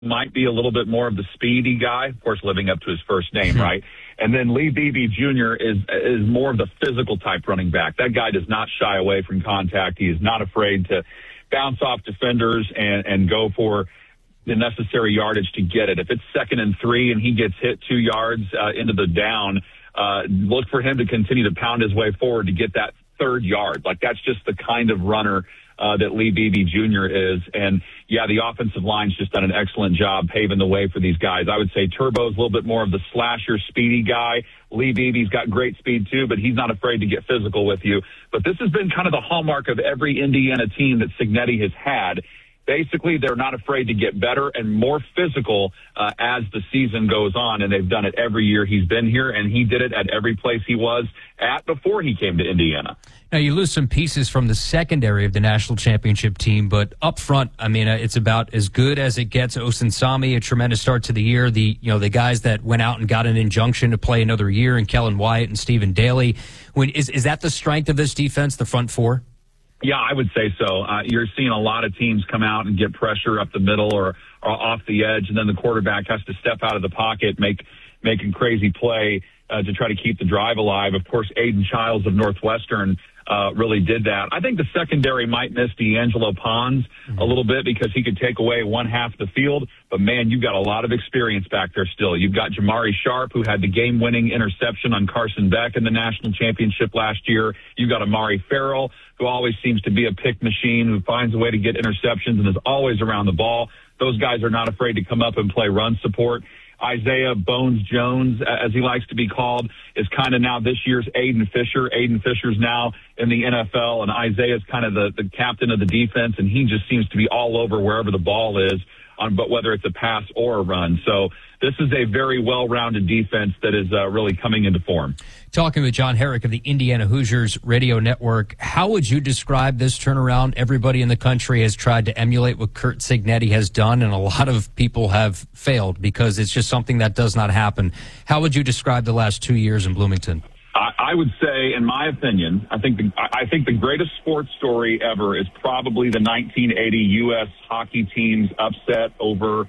might be a little bit more of the speedy guy, of course, living up to his first name, right? And then Lee Beebe Jr. is more of the physical type running back. That guy does not shy away from contact. He is not afraid to bounce off defenders and go for the necessary yardage to get it. If it's 2nd and 3 and he gets hit 2 yards into the down, look for him to continue to pound his way forward to get that 3rd yard. Like, that's just the kind of runner that Lee Beebe Jr. is. And, yeah, the offensive line's just done an excellent job paving the way for these guys. I would say Turbo's a little bit more of the slasher, speedy guy. Lee Beebe's got great speed, too, but he's not afraid to get physical with you. But this has been kind of the hallmark of every Indiana team that Cignetti has had. Basically, they're not afraid to get better and more physical as the season goes on, and they've done it every year he's been here, and he did it at every place he was at before he came to Indiana. Now, you lose some pieces from the secondary of the national championship team, but up front, I mean, it's about as good as it gets. Osunsami, a tremendous start to the year. The guys that went out and got an injunction to play another year, and Kellen Wyatt and Stephen Daly. Is that the strength of this defense, the front four? Yeah, I would say so. You're seeing a lot of teams come out and get pressure up the middle or off the edge, and then the quarterback has to step out of the pocket, make a crazy play to try to keep the drive alive. Of course, Aiden Childs of Northwestern really did that. I think the secondary might miss D'Angelo Pons a little bit because he could take away one half of the field. But, man, you've got a lot of experience back there still. You've got Jamari Sharp, who had the game-winning interception on Carson Beck in the national championship last year. You've got Amari Farrell, who always seems to be a pick machine, who finds a way to get interceptions and is always around the ball. Those guys are not afraid to come up and play run support. Isaiah Bones Jones, as he likes to be called, is kind of now this year's Aiden Fisher. Aiden Fisher's now in the NFL, and Isaiah's kind of the captain of the defense, and he just seems to be all over wherever the ball is, but whether it's a pass or a run. So this is a very well-rounded defense that is really coming into form. Talking with John Herrick of the Indiana Hoosiers Radio Network, how would you describe this turnaround? Everybody in the country has tried to emulate what Curt Cignetti has done, and a lot of people have failed because it's just something that does not happen. How would you describe the last 2 years in Bloomington? I would say, in my opinion, I think the greatest sports story ever is probably the 1980 U.S. hockey team's upset over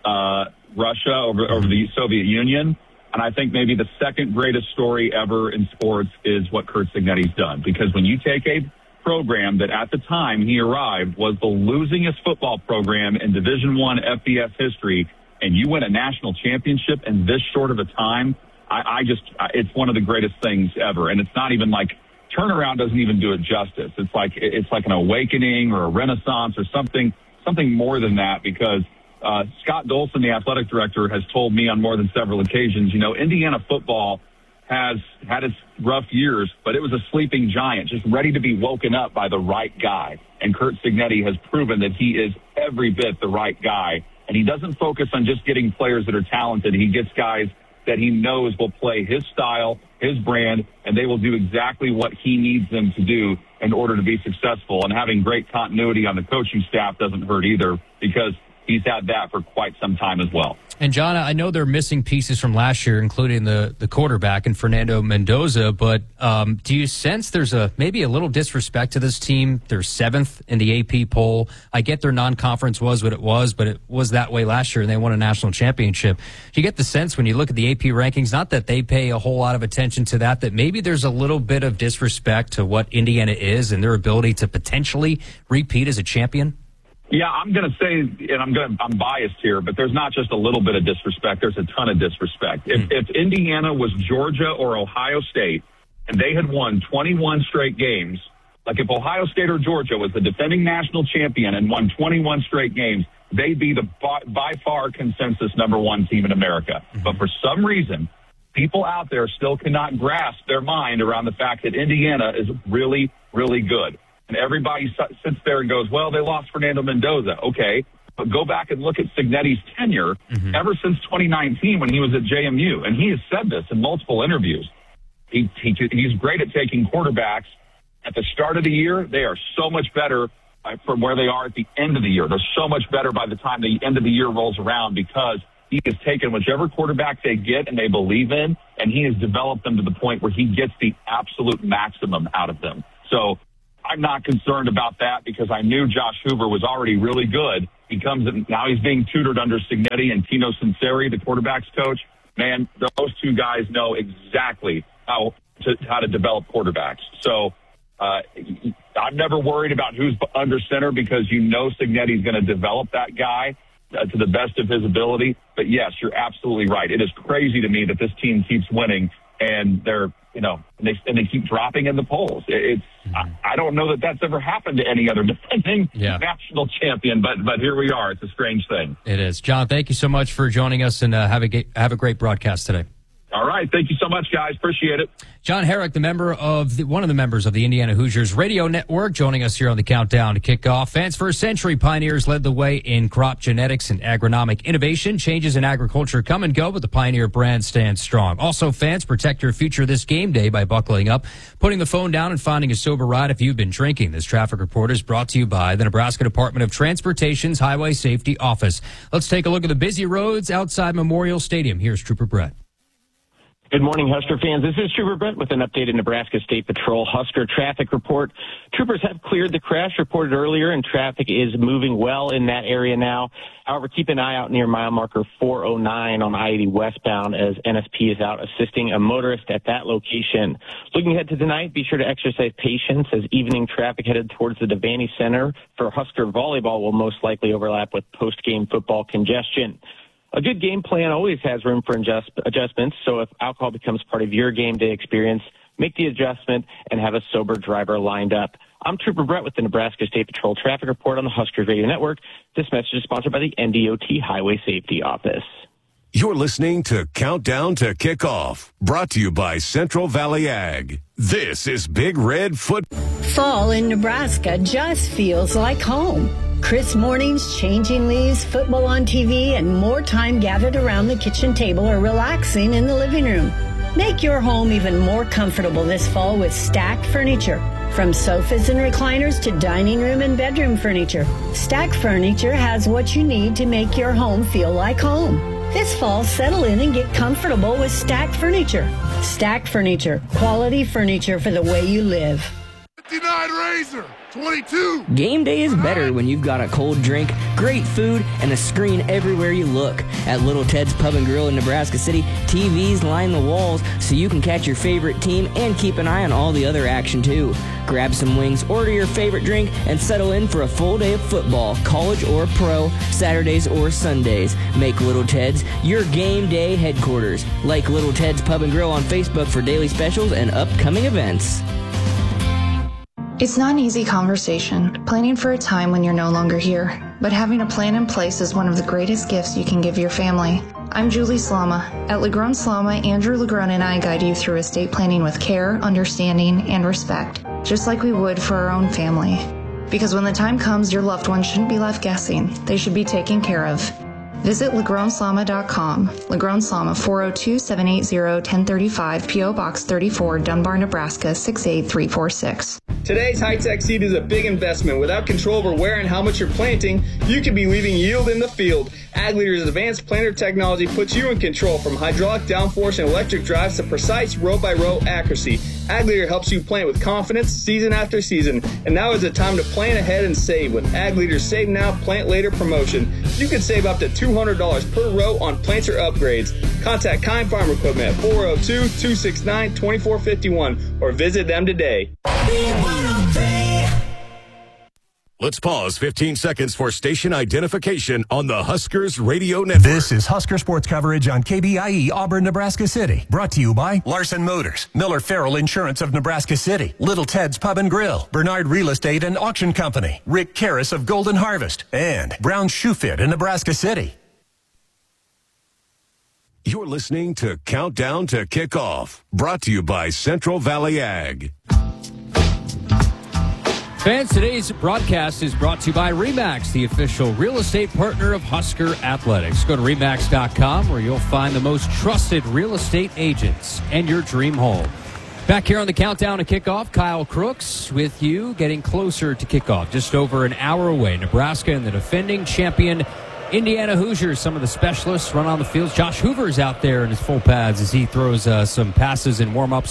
Russia, over the Soviet Union. And I think maybe the second greatest story ever in sports is what Curt Cignetti's done. Because when you take a program that at the time he arrived was the losingest football program in Division I FBS history, and you win a national championship in this short of a time, it's one of the greatest things ever. And it's not even like turnaround doesn't even do it justice. It's like an awakening or a renaissance or something more than that, because Scott Dolson, the athletic director, has told me on more than several occasions, Indiana football has had its rough years, but it was a sleeping giant, just ready to be woken up by the right guy. And Curt Cignetti has proven that he is every bit the right guy. And he doesn't focus on just getting players that are talented. He gets guys that he knows will play his style, his brand, and they will do exactly what he needs them to do in order to be successful. And having great continuity on the coaching staff doesn't hurt either, because he's had that for quite some time as well. And, John, I know they're missing pieces from last year, including the quarterback and Fernando Mendoza, but do you sense there's maybe a little disrespect to this team? They're 7th in the AP poll. I get their non-conference was what it was, but it was that way last year, and they won a national championship. You get the sense when you look at the AP rankings, not that they pay a whole lot of attention to that maybe there's a little bit of disrespect to what Indiana is and their ability to potentially repeat as a champion? Yeah, I'm going to say, and I'm biased here, but there's not just a little bit of disrespect. There's a ton of disrespect. If Indiana was Georgia or Ohio State and they had won 21 straight games, like if Ohio State or Georgia was the defending national champion and won 21 straight games, they'd be the by far consensus number one team in America. But for some reason, people out there still cannot grasp their mind around the fact that Indiana is really, really good. And everybody sits there and goes, well, they lost Fernando Mendoza. Okay, but go back and look at Cignetti's tenure ever since 2019 when he was at JMU. And he has said this in multiple interviews. He's great at taking quarterbacks. At the start of the year, they are so much better from where they are at the end of the year. They're so much better by the time the end of the year rolls around, because he has taken whichever quarterback they get and they believe in, and he has developed them to the point where he gets the absolute maximum out of them. So I'm not concerned about that because I knew Josh Hoover was already really good. Now he's being tutored under Cignetti and Tino Sinceri, the quarterback's coach. Man, those two guys know exactly how to develop quarterbacks. So I'm never worried about who's under center because Cignetti's going to develop that guy to the best of his ability. But yes, you're absolutely right. It is crazy to me that this team keeps winning and they're, they keep dropping in the polls. I don't know that that's ever happened to any other defending national champion, but here we are. It's a strange thing. It is. John, thank you so much for joining us, and have a great broadcast today. All right. Thank you so much, guys. Appreciate it. John Herrick, one of the members of the Indiana Hoosiers Radio Network, joining us here on the Countdown to Kickoff. Fans for a century, Pioneers led the way in crop genetics and agronomic innovation. Changes in agriculture come and go, but the Pioneer brand stands strong. Also, fans, protect your future this game day by buckling up, putting the phone down, and finding a sober ride if you've been drinking. This traffic report is brought to you by the Nebraska Department of Transportation's Highway Safety Office. Let's take a look at the busy roads outside Memorial Stadium. Here's Trooper Brett. Good morning, Husker fans. This is Trooper Brett with an updated Nebraska State Patrol Husker traffic report. Troopers have cleared the crash reported earlier, and traffic is moving well in that area now. However, keep an eye out near mile marker 409 on I-80 westbound as NSP is out assisting a motorist at that location. Looking ahead to tonight, be sure to exercise patience as evening traffic headed towards the Devaney Center for Husker volleyball will most likely overlap with post-game football congestion. A good game plan always has room for adjustments, so if alcohol becomes part of your game day experience, make the adjustment and have a sober driver lined up. I'm Trooper Brett with the Nebraska State Patrol Traffic Report on the Huskers Radio Network. This message is sponsored by the NDOT Highway Safety Office. You're listening to Countdown to Kickoff, brought to you by Central Valley Ag. This is Big Red Foot. Fall in Nebraska just feels like home. Crisp mornings, changing leaves, football on TV, and more time gathered around the kitchen table or relaxing in the living room. Make your home even more comfortable this fall with Stack Furniture. From sofas and recliners to dining room and bedroom furniture, Stack Furniture has what you need to make your home feel like home. This fall, settle in and get comfortable with Stack Furniture. Stack Furniture, quality furniture for the way you live. 59 Razor, 22. Game day is better when you've got a cold drink, great food, and a screen everywhere you look. At Little Ted's Pub and Grill in Nebraska City, TVs line the walls so you can catch your favorite team and keep an eye on all the other action too. Grab some wings, order your favorite drink, and settle in for a full day of football, college or pro, Saturdays or Sundays. Make Little Ted's your game day headquarters. Like Little Ted's Pub and Grill on Facebook for daily specials and upcoming events. It's not an easy conversation, planning for a time when you're no longer here, but having a plan in place is one of the greatest gifts you can give your family. I'm Julie Slama. At Legrone Slama, Andrew Legrone and I guide you through estate planning with care, understanding, and respect, just like we would for our own family. Because when the time comes, your loved ones shouldn't be left guessing. They should be taken care of. Visit LegronSlama.com. Legrone Slama, 402-780-1035, P.O. Box 34, Dunbar, Nebraska, 68346. Today's high-tech seed is a big investment. Without control over where and how much you're planting, you could be leaving yield in the field. Ag Leader's advanced planter technology puts you in control, from hydraulic downforce and electric drives to precise row-by-row accuracy. Ag Leader helps you plant with confidence season after season. And now is the time to plan ahead and save with Ag Leader's Save Now, Plant Later promotion. You can save up to $200 per row on planter upgrades. Contact Kind Farm Equipment at 402-269-2451 or visit them today. Let's pause 15 seconds for station identification on the Huskers Radio Network. This is Husker Sports coverage on KBIE Auburn, Nebraska City. Brought to you by Larson Motors, Miller Farrell Insurance of Nebraska City, Little Ted's Pub and Grill, Bernard Real Estate and Auction Company, Rick Karras of Golden Harvest, and Brown Shoe Fit in Nebraska City. You're listening to Countdown to Kickoff, brought to you by Central Valley Ag. Fans, today's broadcast is brought to you by RE/MAX, the official real estate partner of Husker Athletics. Go to RE/MAX.com where you'll find the most trusted real estate agents and your dream home. Back here on the Countdown to Kickoff, Kyle Crooks with you, getting closer to kickoff, just over an hour away. Nebraska and the defending champion Indiana Hoosiers. Some of the specialists run on the fields. Josh Hoover is out there in his full pads as he throws some passes and warm-ups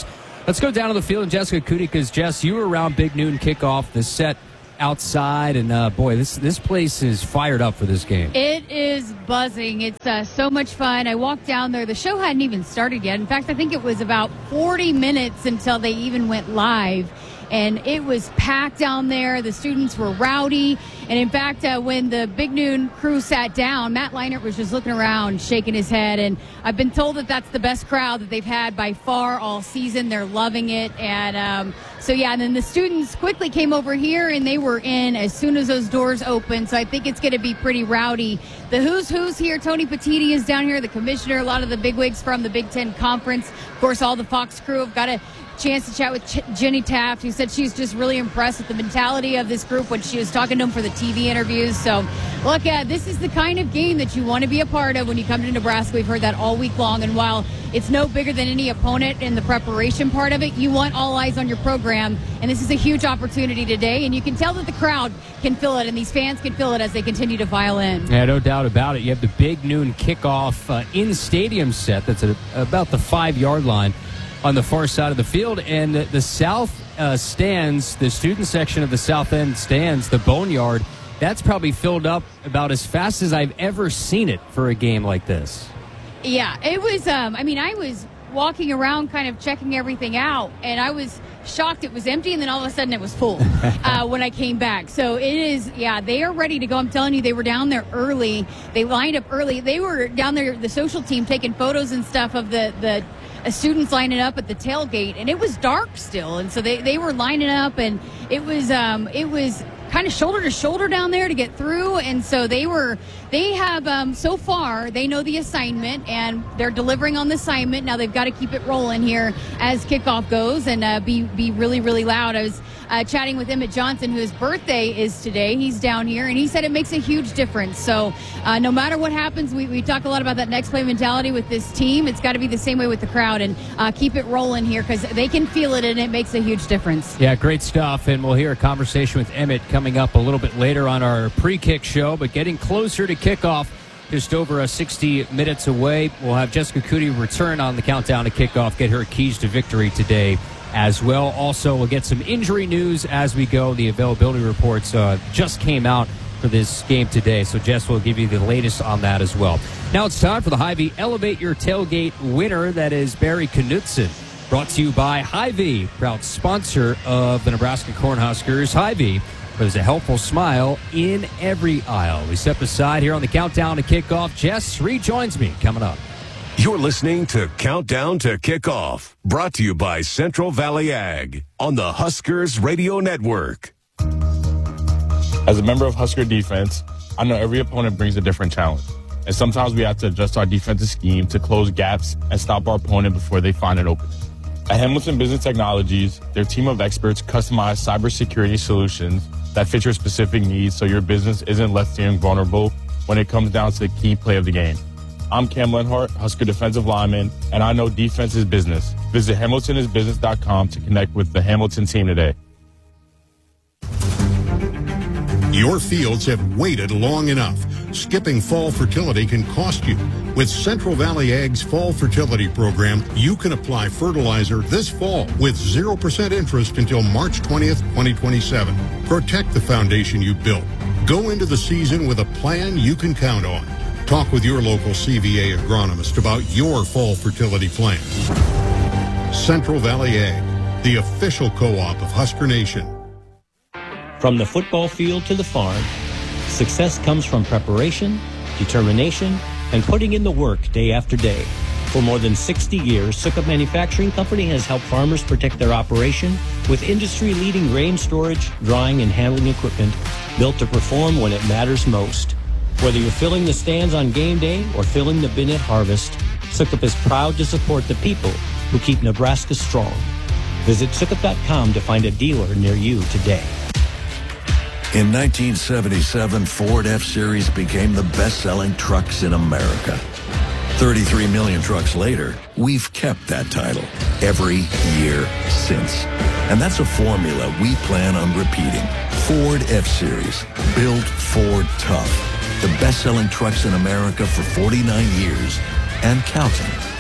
Let's go down to the field and Jessica Cootie, because, Jess, you were around Big Noon kickoff, the set outside, and, boy, this place is fired up for this game. It is buzzing. It's so much fun. I walked down there. The show hadn't even started yet. In fact, I think it was about 40 minutes until they even went live. And it was packed down there. The students were rowdy. And, in fact, when the Big Noon crew sat down, Matt Leinart was just looking around, shaking his head. And I've been told that that's the best crowd that they've had by far all season. They're loving it. And and then the students quickly came over here, and they were in as soon as those doors opened. So I think it's going to be pretty rowdy. The who's here. Tony Petitti is down here, the commissioner, a lot of the bigwigs from the Big Ten Conference. Of course, all the Fox crew have got a chance to chat with Jenny Taft, who said she's just really impressed with the mentality of this group when she was talking to them for the TV interviews. So, look, this is the kind of game that you want to be a part of when you come to Nebraska. We've heard that all week long, and while it's no bigger than any opponent in the preparation part of it, you want all eyes on your program, and this is a huge opportunity today, and you can tell that the crowd can feel it, and these fans can feel it as they continue to file in. Yeah, no doubt about it. You have the Big Noon kickoff in-stadium set that's at about the 5-yard line on the far side of the field, and the south stands, the student section of the south end stands, the Boneyard, that's probably filled up about as fast as I've ever seen it for a game like this. Yeah, it was, I was walking around kind of checking everything out, and I was shocked it was empty, and then all of a sudden it was full when I came back. So it is, they are ready to go. I'm telling you, they were down there early. They lined up early. They were down there, the social team, taking photos and stuff of the students lining up at the tailgate, and it was dark still, and so they were lining up, and it was kind of shoulder to shoulder down there to get through, and so they have so far they know the assignment, and they're delivering on the assignment. Now they've got to keep it rolling here as kickoff goes, and be really, really loud. I was chatting with Emmett Johnson, whose birthday is today. He's down here, and he said it makes a huge difference. So no matter what happens, we talk a lot about that next play mentality with this team. It's got to be the same way with the crowd, and keep it rolling here because they can feel it, and it makes a huge difference. Yeah, great stuff, and we'll hear a conversation with Emmett coming up a little bit later on our pre-kick show, but getting closer to kickoff, just over 60 minutes away. We'll have Jessica Cootie return on the countdown to kickoff, get her keys to victory today as well. Also, we'll get some injury news as we go. The availability reports just came out for this game today, so Jess will give you the latest on that as well. Now it's time for the Hy-Vee Elevate Your Tailgate winner. That is Barry Knutson. Brought to you by Hy-Vee, proud sponsor of the Nebraska Cornhuskers. Hy-Vee, there's a helpful smile in every aisle. We step aside here on the countdown to kickoff. Jess rejoins me coming up. You're listening to Countdown to Kickoff, brought to you by Central Valley Ag on the Huskers Radio Network. As a member of Husker defense, I know every opponent brings a different challenge. And sometimes we have to adjust our defensive scheme to close gaps and stop our opponent before they find an opening. At Hamilton Business Technologies, their team of experts customize cybersecurity solutions that fit your specific needs so your business isn't left feeling vulnerable when it comes down to the key play of the game. I'm Cam Lenhart, Husker defensive lineman, and I know defense is business. Visit hamiltonisbusiness.com to connect with the Hamilton team today. Your fields have waited long enough. Skipping fall fertility can cost you. With Central Valley Ag's Fall Fertility Program, you can apply fertilizer this fall with 0% interest until March 20th, 2027. Protect the foundation you built. Go into the season with a plan you can count on. Talk with your local CVA agronomist about your fall fertility plan. Central Valley Ag, the official co-op of Husker Nation. From the football field to the farm, success comes from preparation, determination, and putting in the work day after day. For more than 60 years, Sukup Manufacturing Company has helped farmers protect their operation with industry-leading grain storage, drying, and handling equipment built to perform when it matters most. Whether you're filling the stands on game day or filling the bin at harvest, Sukup is proud to support the people who keep Nebraska strong. Visit Sukup.com to find a dealer near you today. In 1977, Ford F-Series became the best-selling trucks in America. 33 million trucks later, we've kept that title every year since. And that's a formula we plan on repeating. Ford F-Series, built Ford tough. The best-selling trucks in America for 49 years and counting.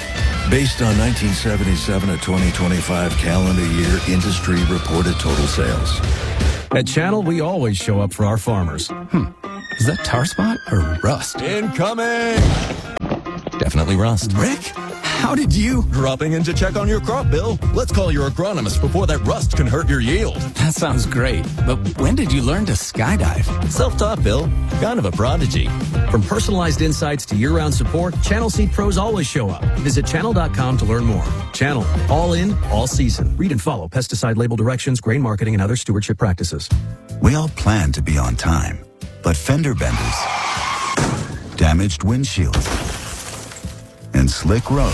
Based on 1977 to 2025 calendar year industry reported total sales. At Channel, we always show up for our farmers. Is that tar spot or rust? Incoming! Definitely rust. Rick, how did you? Dropping in to check on your crop, Bill. Let's call your agronomist before that rust can hurt your yield. That sounds great. But when did you learn to skydive? Self-taught, Bill. Kind of a prodigy. From personalized insights to year-round support, Channel Seed Pros always show up. Visit channel.com to learn more. Channel. All in, all season. Read and follow pesticide label directions, grain marketing, and other stewardship practices. We all plan to be on time, but fender benders, damaged windshields, and slick roads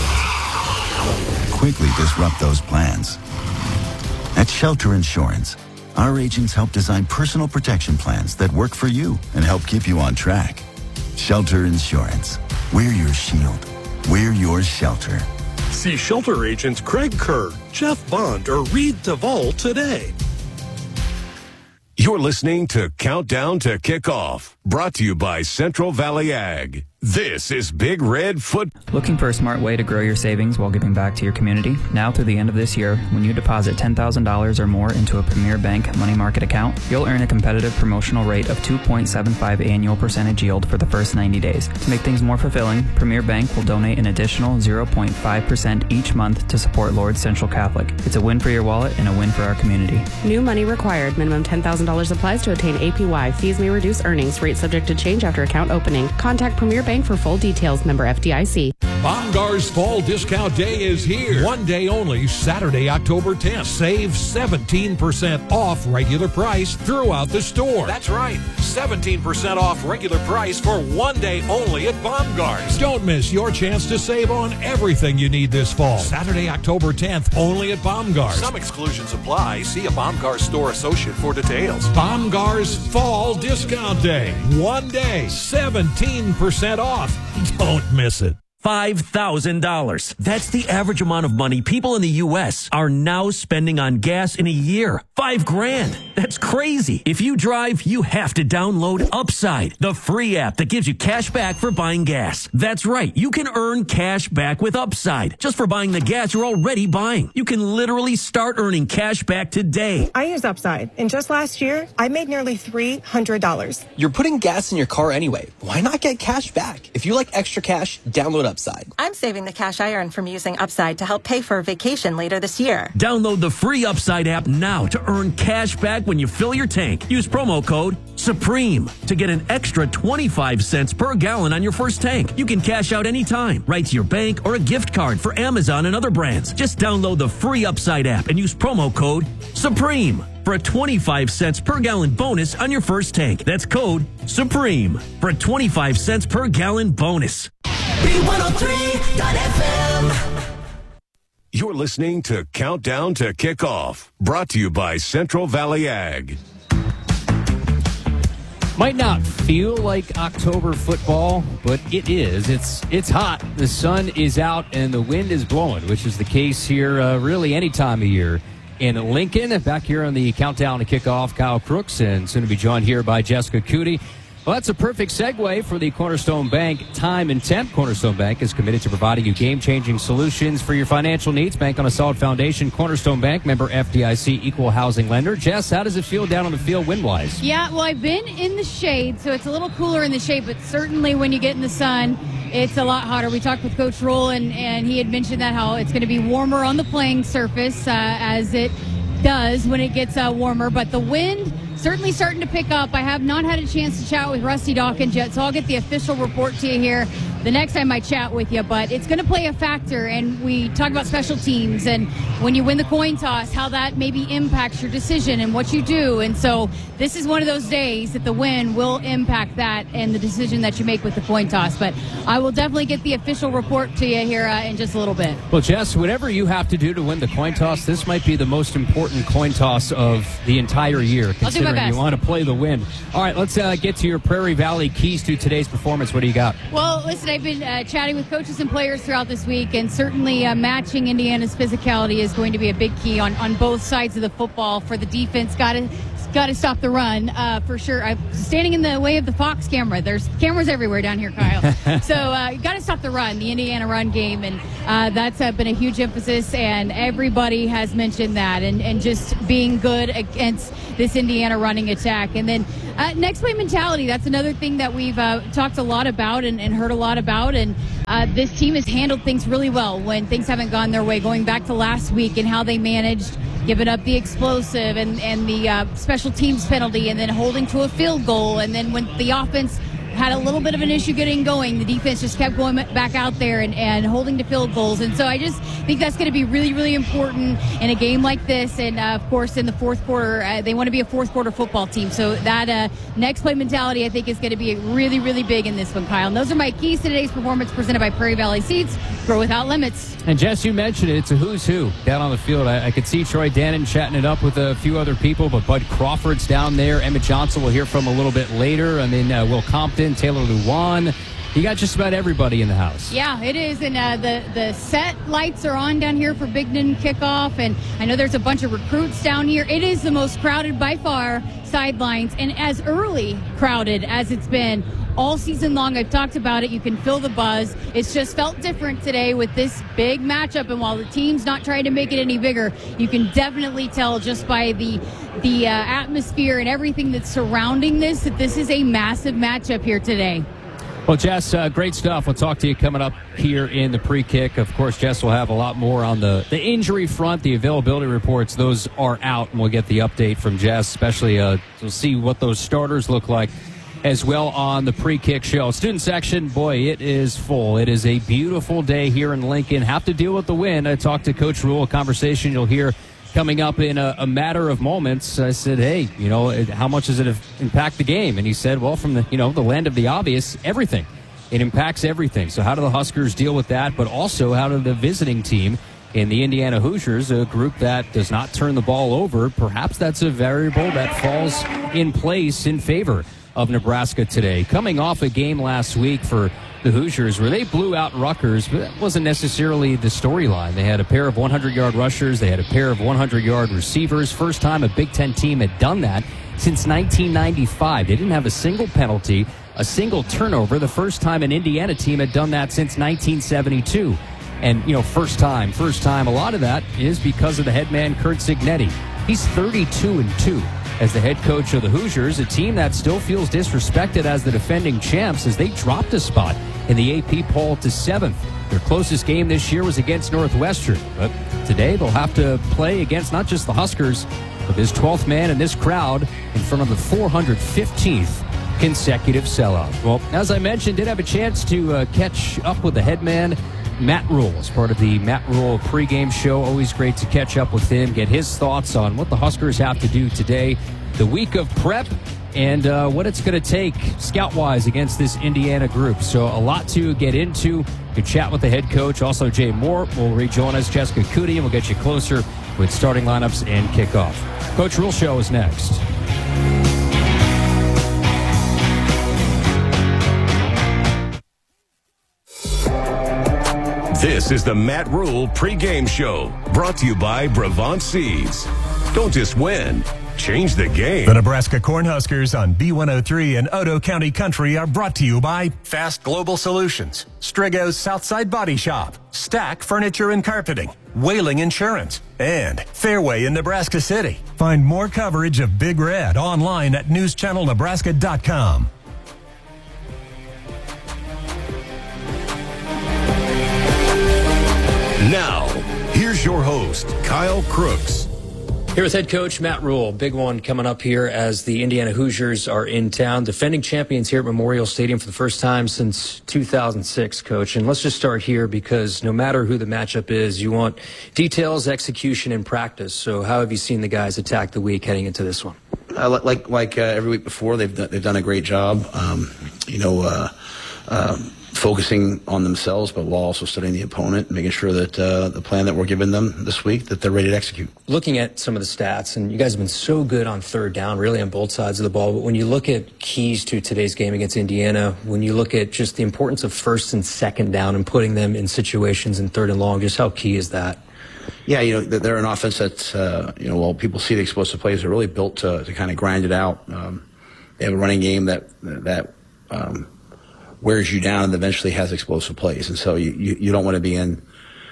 quickly disrupt those plans. At Shelter Insurance, our agents help design personal protection plans that work for you and help keep you on track. Shelter Insurance. We're your shield. We're your shelter. See Shelter agents Craig Kerr, Jeff Bond, or Reed Duvall today. You're listening to Countdown to Kickoff, brought to you by Central Valley Ag. This is Big Red Foot. Looking for a smart way to grow your savings while giving back to your community? Now through the end of this year, when you deposit $10,000 or more into a Premier Bank money market account, you'll earn a competitive promotional rate of 2.75 annual percentage yield for the first 90 days. To make things more fulfilling, Premier Bank will donate an additional 0.5% each month to support Lourdes Central Catholic. It's a win for your wallet and a win for our community. New money required. Minimum $10,000 applies to attain APY. Fees may reduce earnings. Rate subject to change after account opening. Contact Premier Bank for full details. Member FDIC. Bongar's Fall Discount Day is here. One day only, Saturday, October 10th. Save 17% off regular price throughout the store. That's right, 17% off regular price for one day only at Bongar's. Don't miss your chance to save on everything you need this fall. Saturday, October 10th, only at Bongar's. Some exclusions apply. See a Bongar's store associate for details. Bongar's Fall Discount Day. One day, 17% off. Don't miss it. $5,000. That's the average amount of money people in the U.S. are now spending on gas in a year. $5,000. That's crazy. If you drive, you have to download Upside, the free app that gives you cash back for buying gas. That's right. You can earn cash back with Upside just for buying the gas you're already buying. You can literally start earning cash back today. I use Upside, and just last year, I made nearly $300. You're putting gas in your car anyway. Why not get cash back? If you like extra cash, download Upside. I'm saving the cash I earn from using Upside to help pay for a vacation later this year. Download the free Upside app now to earn cash back when you fill your tank. Use promo code SUPREME to get an extra 25 cents per gallon on your first tank. You can cash out anytime, right to your bank or a gift card for Amazon and other brands. Just download the free Upside app and use promo code SUPREME for a 25 cents per gallon bonus on your first tank. That's code SUPREME for a 25 cents per gallon bonus. B103.FM. You're listening to Countdown to Kickoff, brought to you by Central Valley Ag. Might not feel like October football, but it is. It's hot. The sun is out and the wind is blowing, which is the case here really any time of year. In Lincoln, back here on the Countdown to Kickoff, Kyle Crooks, and soon to be joined here by Jessica Cootie. Well, that's a perfect segue for the Cornerstone Bank Time and Temp. Cornerstone Bank is committed to providing you game-changing solutions for your financial needs. Bank on a solid foundation. Cornerstone Bank, member FDIC, equal housing lender. Jess, how does it feel down on the field wind-wise? Yeah, well, I've been in the shade, so it's a little cooler in the shade, but certainly when you get in the sun, it's a lot hotter. We talked with Coach Rule, and he had mentioned that how it's going to be warmer on the playing surface as it does when it gets warmer, but the wind certainly starting to pick up. I have not had a chance to chat with Rusty Dawkins yet, so I'll get the official report to you here the next time I chat with you, but it's going to play a factor, and we talk about special teams and when you win the coin toss, how that maybe impacts your decision and what you do, and so this is one of those days that the wind will impact that and the decision that you make with the coin toss, but I will definitely get the official report to you here in just a little bit. Well, Jess, whatever you have to do to win the coin toss, this might be the most important coin toss of the entire year, considering you want to play the wind. All right, let's get to your Prairie Valley keys to today's performance. What do you got? Well, listen, I've been chatting with coaches and players throughout this week, and certainly matching Indiana's physicality is going to be a big key on both sides of the football for the defense. Got got to stop the run for sure. I'm standing in the way of the Fox camera. There's cameras everywhere down here, Kyle. So got to stop the run, the Indiana run game, and that's been a huge emphasis, and everybody has mentioned that, and just being good against this Indiana running attack. And then next play mentality, that's another thing that we've talked a lot about and heard a lot about, and this team has handled things really well when things haven't gone their way, going back to last week and how they managed giving up the explosive and the special teams penalty, and then holding to a field goal. And then when the offense had a little bit of an issue getting going, the defense just kept going back out there and holding to field goals. And so I just think that's going to be really, really important in a game like this. And, of course, in the fourth quarter, they want to be a fourth-quarter football team. So that next play mentality, I think, is going to be really, really big in this one, Kyle. And those are my keys to today's performance presented by Prairie Valley Seeds. Grow without limits. And, Jess, you mentioned it. It's a who's who down on the field. I could see Troy Dannon chatting it up with a few other people, but Bud Crawford's down there. Emmett Johnson we'll hear from a little bit later. I mean, Will Compton, Taylor Luwan. You got just about everybody in the house. Yeah, it is. And the set lights are on down here for Bigden kickoff. And I know there's a bunch of recruits down here. It is the most crowded by far sidelines, and as early crowded as it's been all season long. I've talked about it. You can feel the buzz. It's just felt different today with this big matchup. And while the team's not trying to make it any bigger, you can definitely tell just by the atmosphere and everything that's surrounding this that this is a massive matchup here today. Well, Jess, great stuff. We'll talk to you coming up here in the pre-kick. Of course, Jess will have a lot more on the injury front, the availability reports. Those are out, and we'll get the update from Jess, especially we'll see what those starters look like as well on the pre-kick show. Student section, boy, it is full. It is a beautiful day here in Lincoln. Have to deal with the wind. I talked to Coach Rule, a conversation you'll hear coming up in a matter of moments. I said, hey, how much does it impact the game? And he said, well, from the land of the obvious, everything. It impacts everything. So how do the Huskers deal with that? But also, how do the visiting team in the Indiana Hoosiers, a group that does not turn the ball over, perhaps that's a variable that falls in place in favor of Nebraska today. Coming off a game last week for the Hoosiers where they blew out Rutgers, but that wasn't necessarily the storyline. They had a pair of 100-yard rushers. They had a pair of 100-yard receivers. First time a Big Ten team had done that since 1995. They didn't have a single penalty, a single turnover. The first time an Indiana team had done that since 1972. And, first time. A lot of that is because of the head man, Curt Cignetti. He's 32-2 as the head coach of the Hoosiers, a team that still feels disrespected as the defending champs as they dropped a spot in the AP poll to 7th. Their closest game this year was against Northwestern, but today they'll have to play against not just the Huskers, but this 12th man in this crowd in front of the 415th consecutive sellout. Well, as I mentioned, did have a chance to catch up with the head man, Matt Rule, as part of the Matt Rule pregame show. Always great to catch up with him, get his thoughts on what the Huskers have to do today, the week of prep, and what it's going to take scout-wise against this Indiana group. So a lot to get into. Good chat with the head coach. Also, Jay Moore will rejoin us, Jessica Cootie, and we'll get you closer with starting lineups and kickoff. Coach Rule Show is next. This is the Matt Rule pregame show, brought to you by Brevant Seeds. Don't just win, change the game. The Nebraska Cornhuskers on B103 and Otoe County Country are brought to you by Fast Global Solutions, Strigo's Southside Body Shop, Stack Furniture and Carpeting, Whaling Insurance, and Fairway in Nebraska City. Find more coverage of Big Red online at newschannelnebraska.com. Now, here's your host, Kyle Crooks. Here with head coach Matt Rule. Big one coming up here as the Indiana Hoosiers are in town. Defending champions here at Memorial Stadium for the first time since 2006, Coach. And let's just start here because no matter who the matchup is, you want details, execution, and practice. So how have you seen the guys attack the week heading into this one? Like every week before, they've done a great job. Focusing on themselves, but while also studying the opponent, making sure that the plan that we're giving them this week, that they're ready to execute. Looking at some of the stats, and you guys have been so good on third down, really on both sides of the ball, but when you look at keys to today's game against Indiana, when you look at just the importance of first and second down and putting them in situations in third and long, just how key is that? Yeah, they're an offense that's, while people see the explosive plays, they're really built to kind of grind it out. They have a running game that wears you down and eventually has explosive plays. And so you don't want to be in,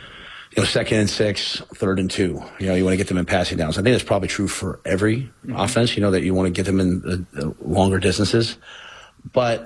2nd and 6, 3rd and 2. You want to get them in passing downs. I think that's probably true for every offense, that you want to get them in the longer distances. But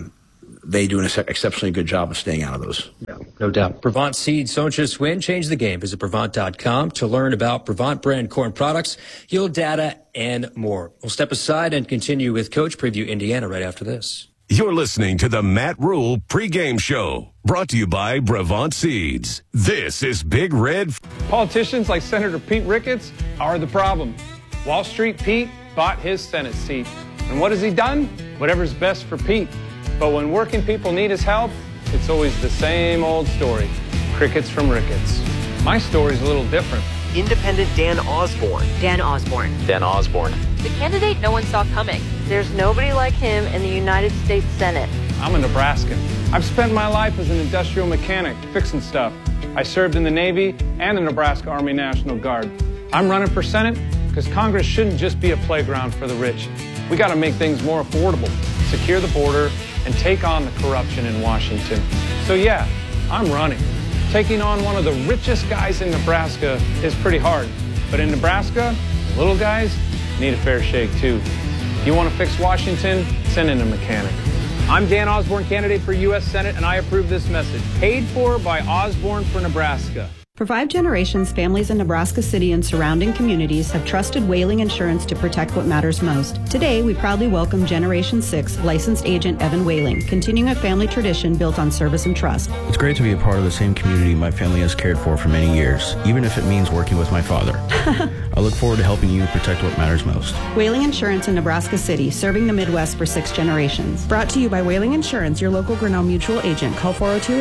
they do an exceptionally good job of staying out of those. Yeah, no doubt. Brevant seeds don't just win, change the game. Visit Brevant.com to learn about Brevant brand corn products, yield data, and more. We'll step aside and continue with Coach Preview Indiana right after this. You're listening to the Matt Rule pregame show, brought to you by Brevant Seeds. This is Big Red. Politicians like Senator Pete Ricketts are the problem. Wall Street Pete bought his Senate seat. And what has he done? Whatever's best for Pete. But when working people need his help, it's always the same old story. Crickets from Ricketts. My story's a little different. Independent Dan Osborne. Dan Osborne. Dan Osborne. The candidate no one saw coming. There's nobody like him in the United States Senate. I'm a Nebraskan. I've spent my life as an industrial mechanic, fixing stuff. I served in the Navy and the Nebraska Army National Guard. I'm running for Senate because Congress shouldn't just be a playground for the rich. We got to make things more affordable, secure the border, and take on the corruption in Washington. So yeah, I'm running. Taking on one of the richest guys in Nebraska is pretty hard. But in Nebraska, the little guys need a fair shake too. If you want to fix Washington, send in a mechanic. I'm Dan Osborne, candidate for U.S. Senate, and I approve this message. Paid for by Osborne for Nebraska. For 5 generations, families in Nebraska City and surrounding communities have trusted Whaling Insurance to protect what matters most. Today, we proudly welcome Generation 6 licensed agent Evan Whaling, continuing a family tradition built on service and trust. It's great to be a part of the same community my family has cared for many years, even if it means working with my father. I look forward to helping you protect what matters most. Whaling Insurance in Nebraska City, serving the Midwest for 6 generations. Brought to you by Whaling Insurance, your local Grinnell Mutual agent. Call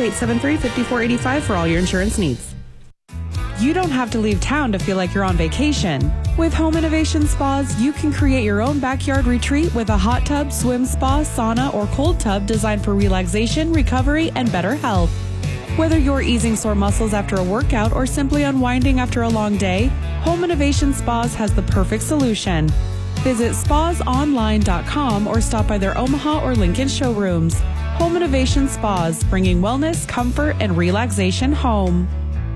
402-873-5485 for all your insurance needs. You don't have to leave town to feel like you're on vacation. With Home Innovation Spas, you can create your own backyard retreat with a hot tub, swim spa, sauna, or cold tub designed for relaxation, recovery, and better health. Whether you're easing sore muscles after a workout or simply unwinding after a long day, Home Innovation Spas has the perfect solution. Visit spasonline.com or stop by their Omaha or Lincoln showrooms. Home Innovation Spas, bringing wellness, comfort, and relaxation home.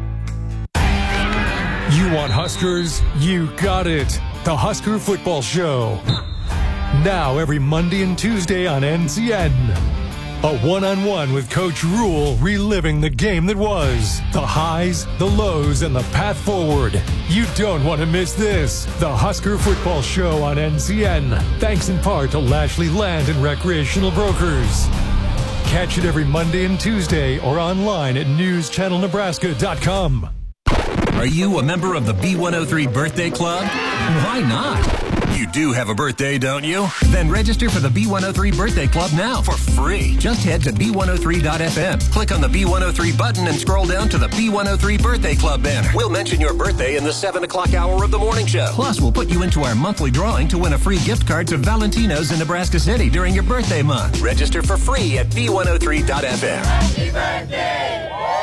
You want Huskers? You got it. The Husker Football Show. Now every Monday and Tuesday on NCN. A one-on-one with Coach Rule, reliving the game that was. The highs, the lows, and the path forward. You don't want to miss this. The Husker Football Show on NCN. Thanks in part to Lashley Land and Recreational Brokers. Catch it every Monday and Tuesday or online at newschannelnebraska.com. Are you a member of the B103 Birthday Club? Why not? You do have a birthday, don't you? Then register for the B103 Birthday Club now for free. Just head to B103.fm, click on the B103 button, and scroll down to the B103 Birthday Club banner. We'll mention your birthday in the 7 o'clock hour of the morning show. Plus, we'll put you into our monthly drawing to win a free gift card to Valentino's in Nebraska City during your birthday month. Register for free at B103.fm. Happy birthday!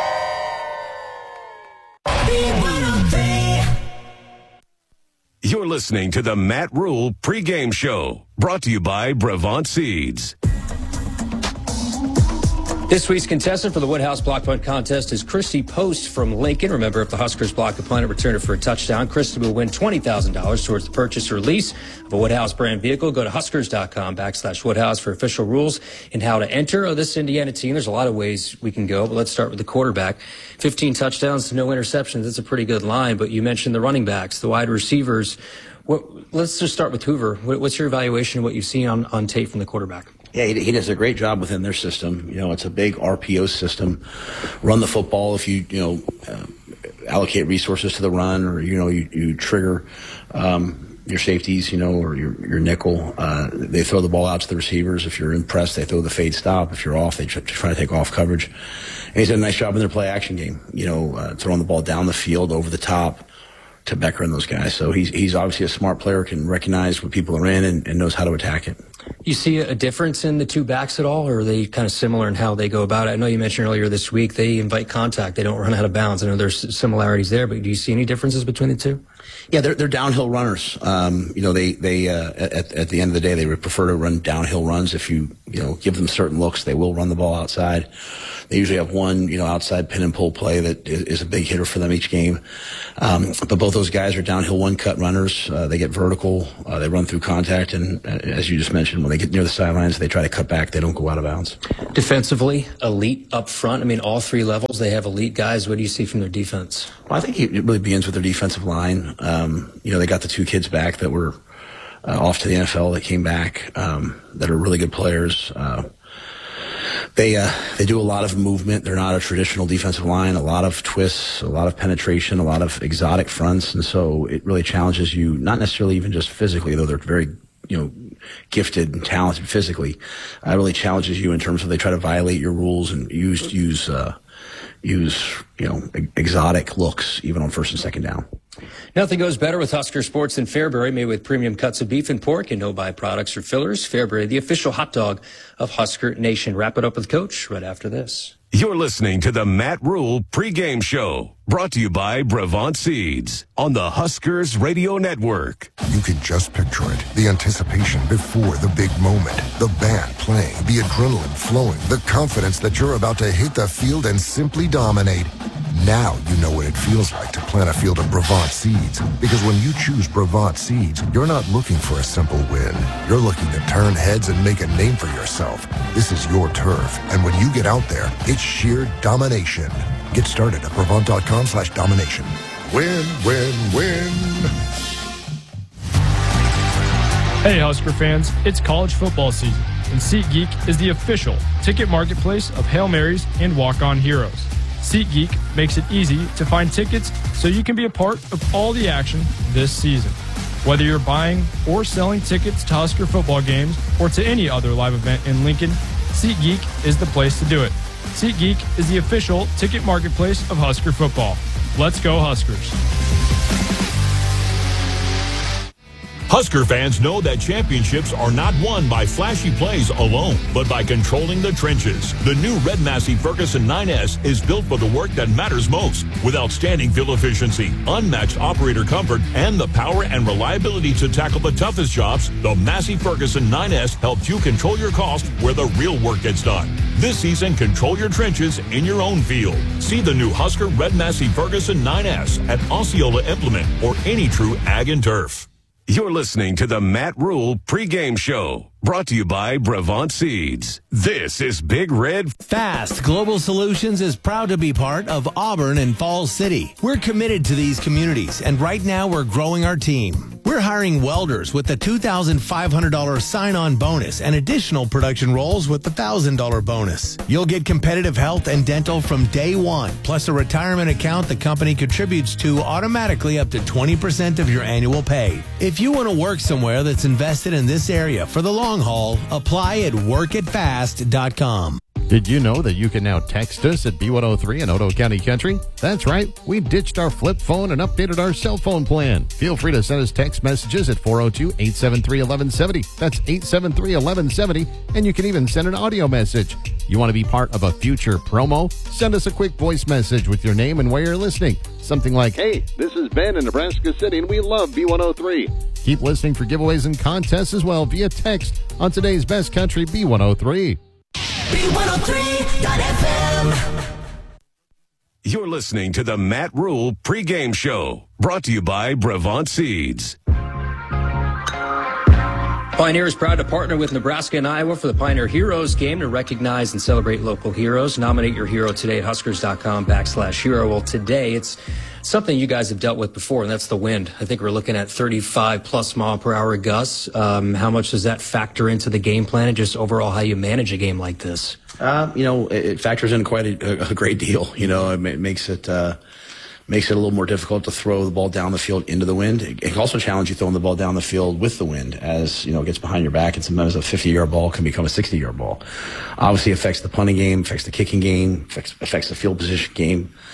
You're listening to the Matt Rule pregame show, brought to you by Brevant Seeds. This week's contestant for the Woodhouse Block Punt Contest is Christy Post from Lincoln. Remember, if the Huskers block a punt and return it for a touchdown, Christy will win $20,000 towards the purchase or lease of a Woodhouse brand vehicle. Go to huskers.com/Woodhouse for official rules and how to enter this Indiana team. There's a lot of ways we can go, but let's start with the quarterback. 15 touchdowns, no interceptions. That's a pretty good line, but you mentioned the running backs, the wide receivers. Let's just start with Hoover. What's your evaluation of what you've seen on tape from the quarterback? Yeah, he does a great job within their system. It's a big RPO system. Run the football if you allocate resources to the run, or you trigger your safeties, or your nickel. They throw the ball out to the receivers. If you're in press, they throw the fade stop. If you're off, they try to take off coverage. And he's done a nice job in their play action game. Throwing the ball down the field over the top to Becker and those guys. So he's obviously a smart player, can recognize what people are in and knows how to attack it. You see a difference in the two backs at all, or are they kind of similar in how they go about it? I know you mentioned earlier this week they invite contact. They don't run out of bounds. I know there's similarities there, but do you see any differences between the two? Yeah, they're downhill runners. They at the end of the day, they would prefer to run downhill runs. If you give them certain looks, they will run the ball outside. They usually have one, outside pin and pull play that is a big hitter for them each game. But both those guys are downhill one-cut runners. They get vertical. They run through contact. And as you just mentioned, when they get near the sidelines, they try to cut back. They don't go out of bounds. Defensively, elite up front. I mean, all three levels, they have elite guys. What do you see from their defense? Well, I think it really begins with their defensive line. They got the two kids back that were off to the NFL that came back that are really good players. They do a lot of movement. They're not a traditional defensive line. A lot of twists, a lot of penetration, a lot of exotic fronts, and so it really challenges you, not necessarily even just physically, though they're very gifted and talented physically. It really challenges you in terms of they try to violate your rules and use exotic looks even on first and second down. Nothing goes better with Husker Sports than Fairbury, made with premium cuts of beef and pork and no byproducts or fillers. Fairbury, the official hot dog of Husker Nation. Wrap it up with Coach right after this. You're listening to the Matt Rule pregame show, brought to you by Brevant Seeds on the Huskers Radio Network. You can just picture it. The anticipation before the big moment. The band playing, the adrenaline flowing, the confidence that you're about to hit the field and simply dominate. Now you know what it feels like to plant a field of Brevant Seeds. Because when you choose Brevant Seeds, you're not looking for a simple win. You're looking to turn heads and make a name for yourself. This is your turf. And when you get out there, it's sheer domination. Get started at Brevant.com/domination. Win, win, win. Hey Husker fans, it's college football season, and SeatGeek is the official ticket marketplace of Hail Marys and walk-on heroes. SeatGeek makes it easy to find tickets so you can be a part of all the action this season. Whether you're buying or selling tickets to Husker football games or to any other live event in Lincoln, SeatGeek is the place to do it. SeatGeek is the official ticket marketplace of Husker football. Let's go Huskers. Husker fans know that championships are not won by flashy plays alone, but by controlling the trenches. The new Red Massey Ferguson 9S is built for the work that matters most, with outstanding fuel efficiency, unmatched operator comfort, and the power and reliability to tackle the toughest jobs. The Massey Ferguson 9S helps you control your cost where the real work gets done. This season, control your trenches in your own field. See the new Husker Red Massey Ferguson 9S at Osceola Implement or any true ag and turf. You're listening to the Matt Rule pregame show, brought to you by Brevant Seeds. This is Big Red. Fast Global Solutions is proud to be part of Auburn and Falls City. We're committed to these communities, and right now we're growing our team. We're hiring welders with the $2,500 sign-on bonus and additional production roles with the $1,000 bonus. You'll get competitive health and dental from day one, plus a retirement account the company contributes to automatically up to 20% of your annual pay. If you want to work somewhere that's invested in this area for the long haul, apply at workitfast.com. Did you know that you can now text us at B103 in Otoe County Country? That's right. We ditched our flip phone and updated our cell phone plan. Feel free to send us text messages at 402-873-1170. That's 873-1170. And you can even send an audio message. You want to be part of a future promo? Send us a quick voice message with your name and where you're listening. Something like, hey, this is Ben in Nebraska City and we love B103. Keep listening for giveaways and contests as well via text on today's Best Country B103. B103.FM. You're listening to the Matt Rule pregame show, brought to you by Brevant Seeds. Pioneer is proud to partner with Nebraska and Iowa for the Pioneer Heroes game to recognize and celebrate local heroes. Nominate your hero today at Huskers.com/hero. Well, today it's something you guys have dealt with before, and that's the wind. I think we're looking at 35+ mile per hour gusts. How much does that factor into the game plan and just overall how you manage a game like this? It factors in quite a great deal. It makes it a little more difficult to throw the ball down the field into the wind. It can also challenge you throwing the ball down the field with the wind as, it gets behind your back, and sometimes a 50-yard ball can become a 60-yard ball. Obviously affects the punting game, affects the kicking game, affects the field position game.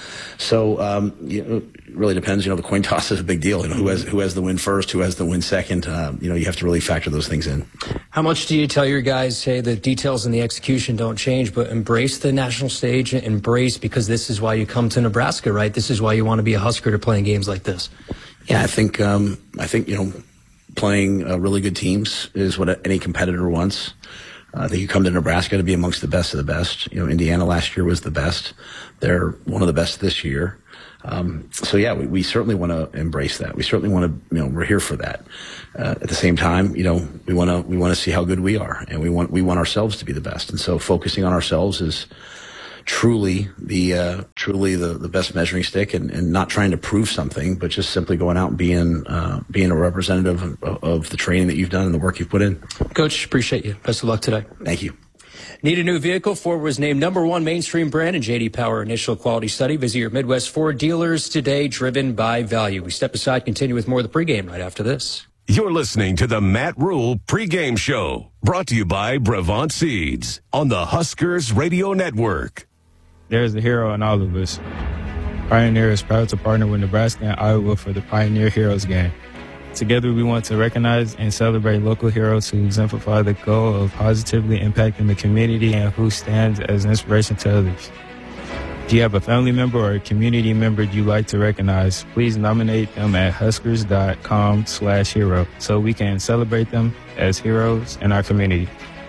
So it really depends. The coin toss is a big deal. Who has the win first, who has the win second. You have to really factor those things in. How much do you tell your guys, hey, the details and the execution don't change, but embrace the national stage, embrace, because this is why you come to Nebraska, right? This is why you want to be a Husker to play in games like this. Yeah, I think playing really good teams is what any competitor wants. I think you come to Nebraska to be amongst the best of the best. Indiana last year was the best. They're one of the best this year. We certainly want to embrace that. We certainly want to, we're here for that. At the same time, we want to see how good we are, and we want ourselves to be the best. And so focusing on ourselves is truly the best measuring stick, and not trying to prove something, but just simply going out and being a representative of the training that you've done and the work you've put in. Coach, appreciate you. Best of luck today. Thank you. Need a new vehicle? Ford was named #1 mainstream brand in J.D. Power initial quality study. Visit your Midwest Ford dealers today, driven by value. We step aside, continue with more of the pregame right after this. You're listening to the Matt Rule pregame show, brought to you by Brevant Seeds on the Huskers Radio Network. There's a hero in all of us. Pioneer is proud to partner with Nebraska and Iowa for the Pioneer Heroes game. Together, we want to recognize and celebrate local heroes who exemplify the goal of positively impacting the community and who stands as inspiration to others. If you have a family member or a community member you'd like to recognize, please nominate them at huskers.com/hero so we can celebrate them as heroes in our community.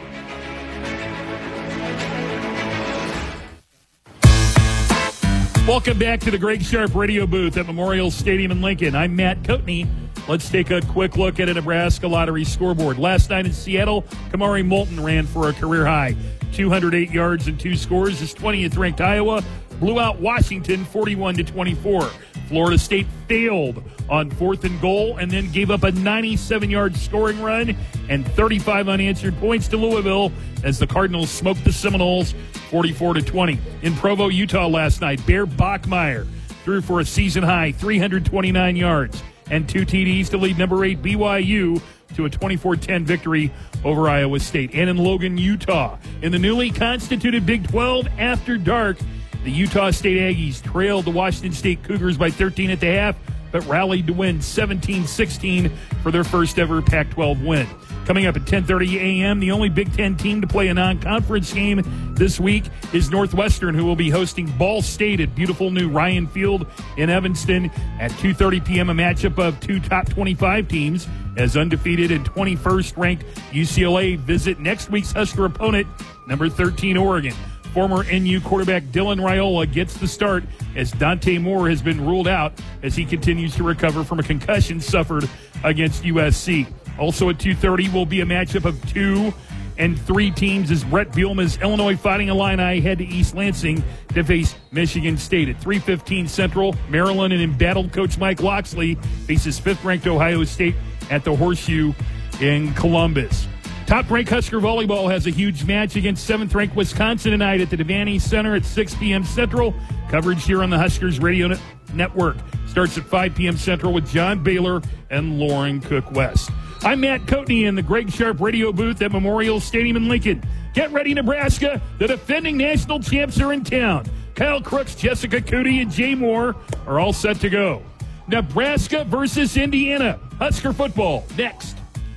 Welcome back to the Greg Sharp radio booth at Memorial Stadium in Lincoln. I'm Matt Coatney. Let's take a quick look at a Nebraska lottery scoreboard. Last night in Seattle, Kamari Moulton ran for a career high 208 yards and 2 scores. His 20th ranked Iowa blew out Washington 41-24. Florida State failed on 4th and goal and then gave up a 97-yard scoring run and 35 unanswered points to Louisville as the Cardinals smoked the Seminoles 44-20. In Provo, Utah last night, Bear Bachmeier threw for a season-high 329 yards and 2 TDs to lead number 8 BYU to a 24-10 victory over Iowa State. And in Logan, Utah, in the newly constituted Big 12 after dark, the Utah State Aggies trailed the Washington State Cougars by 13 at the half, but rallied to win 17-16 for their first ever Pac-12 win. Coming up at 10:30 a.m., the only Big Ten team to play a non-conference game this week is Northwestern, who will be hosting Ball State at beautiful new Ryan Field in Evanston. At 2:30 p.m., a matchup of 2 top 25 teams as undefeated and 21st ranked UCLA visit next week's Husker opponent, number 13 Oregon. Former NU quarterback Dylan Raiola gets the start as Dante Moore has been ruled out as he continues to recover from a concussion suffered against USC. Also at 2:30 will be a matchup of 2 and 3 teams as Brett Bielema's Illinois Fighting Illini head to East Lansing to face Michigan State. At 3:15 Central, Maryland and embattled coach Mike Locksley faces 5th-ranked Ohio State at the Horseshoe in Columbus. Top-ranked Husker Volleyball has a huge match against 7th-ranked Wisconsin tonight at the Devaney Center at 6 p.m. Central. Coverage here on the Huskers Radio Network starts at 5 p.m. Central with John Baylor and Lauren Cook-West. I'm Matt Coatney in the Greg Sharp radio booth at Memorial Stadium in Lincoln. Get ready, Nebraska. The defending national champs are in town. Kyle Crooks, Jessica Cootie, and Jay Moore are all set to go. Nebraska versus Indiana. Husker football next.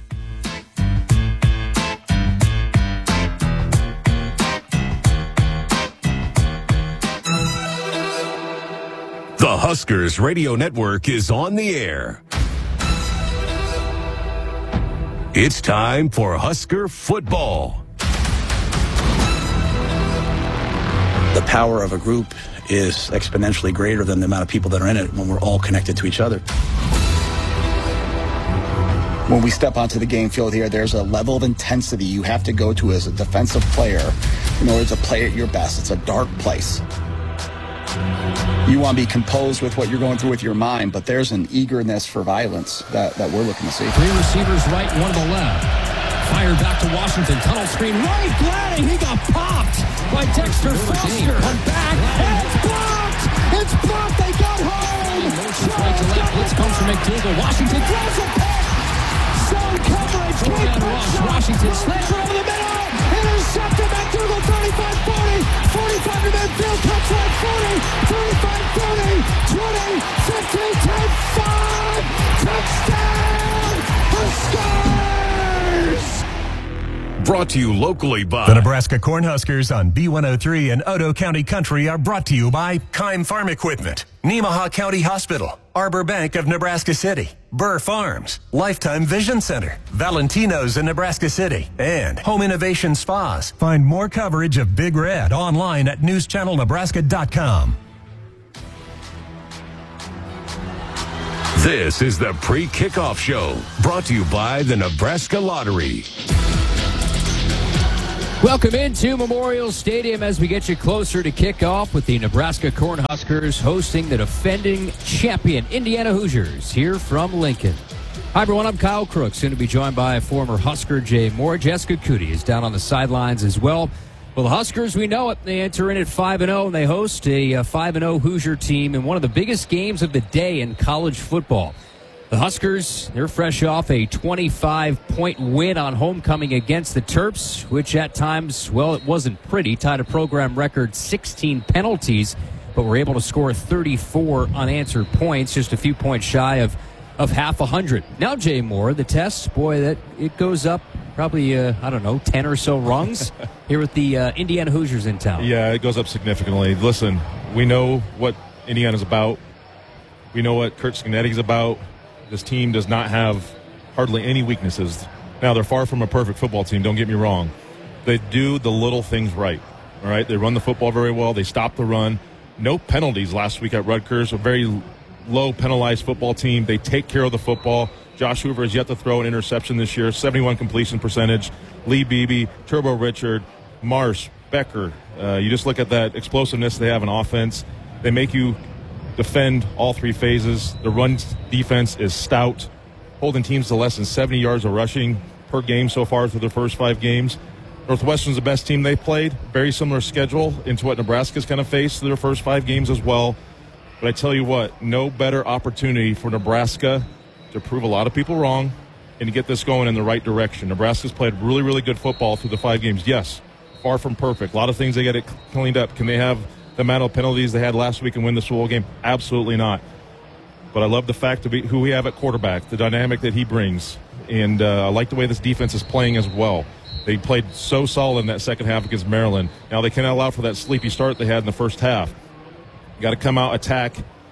The Huskers Radio Network is on the air. It's time for Husker football. The power of a group is exponentially greater than the amount of people that are in it when we're all connected to each other. When we step onto the game field here, there's a level of intensity you have to go to as a defensive player in order to play at your best. It's a dark place. You want to be composed with what you're going through with your mind, but there's an eagerness for violence that we're looking to see. 3 receivers right, 1 to the left. Fired back to Washington. Tunnel screen right. Gladdy, he got popped by Dexter Foster. Come back. And it's blocked. It's blocked. They got home. Right to left. Blitz comes from McDougal. Washington throws a pick. Zone coverage. Washington slams over the middle. Intercepted. McDougal 35-40. 45 to midfield. Touchline 40. 35-40. Brought to you locally by the Nebraska Cornhuskers on B103 and Otoe County Country are brought to you by Keim Farm Equipment, Nemaha County Hospital, Arbor Bank of Nebraska City, Burr Farms, Lifetime Vision Center, Valentino's in Nebraska City, and Home Innovation Spas. Find more coverage of Big Red online at newschannelnebraska.com. This is the Pre-Kickoff Show, brought to you by the Nebraska Lottery. Welcome into Memorial Stadium as we get you closer to kickoff with the Nebraska Cornhuskers hosting the defending champion Indiana Hoosiers here from Lincoln. Hi, everyone. I'm Kyle Crook, soon to be joined by former Husker Jay Moore. Jessica Cootie is down on the sidelines as well. Well, the Huskers, we know it. They enter in at 5-0, and they host a 5-0 Hoosier team in one of the biggest games of the day in college football. The Huskers, they're fresh off a 25-point win on homecoming against the Terps, which at times, well, it wasn't pretty. Tied a program record 16 penalties, but were able to score 34 unanswered points, just a few points shy of half 100. Now, Jay Moore, the test, boy, that it goes up probably, 10 or so rungs here with the Indiana Hoosiers in town. Yeah, it goes up significantly. Listen, we know what Indiana's about. We know what Kurt Schneider's about. This team does not have hardly any weaknesses. Now, they're far from a perfect football team, don't get me wrong. They do the little things right, all right? They run the football very well. They stop the run. No penalties last week at Rutgers, a very low penalized football team. They take care of the football. Josh Hoover has yet to throw an interception this year, 71 completion percentage. Lee Beebe, Turbo Richard, Marsh, Becker. You just look at that explosiveness they have in offense. They make you defend all three phases. The run defense is stout, holding teams to less than 70 yards of rushing per game so far through the first 5 games. Northwestern's the best team they've played. Very similar schedule into what Nebraska's kind of faced through their first 5 games as well. But I tell you what, no better opportunity for Nebraska to prove a lot of people wrong and to get this going in the right direction. Nebraska's played really, really good football through the 5 games. Yes, far from perfect. A lot of things they got it cleaned up. Can they have the amount of penalties they had last week and win this bowl game? Absolutely not. But I love the fact of who we have at quarterback, the dynamic that he brings. And I like the way this defense is playing as well. They played so solid in that second half against Maryland. Now they cannot allow for that sleepy start they had in the first half. You got to come out, attack,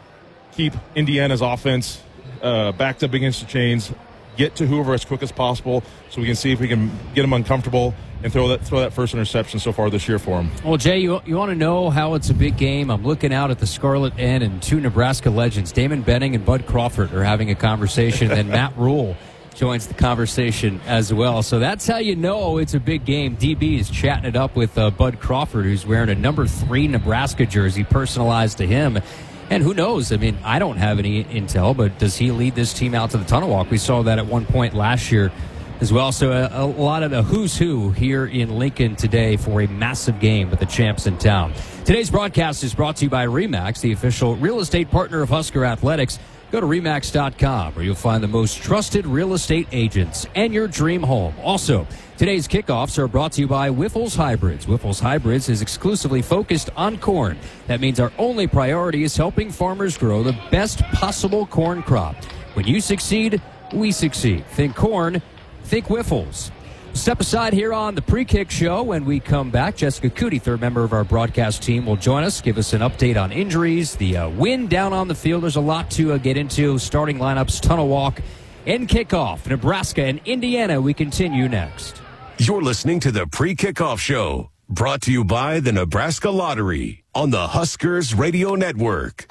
keep Indiana's offense backed up against the chains, get to Hoover as quick as possible so we can see if we can get him uncomfortable and throw that first interception so far this year for him. Well, Jay, you want to know how it's a big game? I'm looking out at the Scarlet N and 2 Nebraska legends. Damon Benning and Bud Crawford are having a conversation, and then Matt Rule joins the conversation as well. So that's how you know it's a big game. DB is chatting it up with Bud Crawford, who's wearing a number 3 Nebraska jersey personalized to him. And who knows? I mean, I don't have any intel, but does he lead this team out to the tunnel walk? We saw that at one point last year as well. So a lot of the who's who here in Lincoln today for a massive game with the champs in town. Today's broadcast is brought to you by RE/MAX, the official real estate partner of Husker Athletics. Go to RE/MAX.com where you'll find the most trusted real estate agents and your dream home. Also, today's kickoffs are brought to you by Wyffels Hybrids. Wyffels Hybrids is exclusively focused on corn. That means our only priority is helping farmers grow the best possible corn crop. When you succeed, we succeed. Think corn, think Wyffels. Step aside here on the Pre-Kick Show. When we come back, Jessica Cootie, third member of our broadcast team, will join us, give us an update on injuries, the win down on the field. There's a lot to get into. Starting lineups, tunnel walk, and kickoff. Nebraska and Indiana, we continue next. You're listening to the Pre-Kickoff Show, brought to you by the Nebraska Lottery on the Huskers Radio Network.